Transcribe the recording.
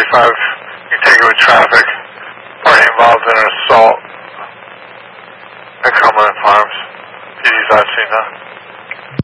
35, you take it with traffic. Party involved in an assault at Cumberland Farms. PD's I've seen that.